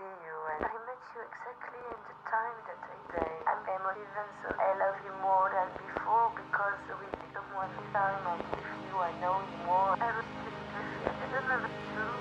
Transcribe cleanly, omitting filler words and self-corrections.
see you, and I met you exactly in the time that I say I'm emotive, and so I love you more than before because we did one time, and with you I know you more. I was just with you. I don't know if it's true.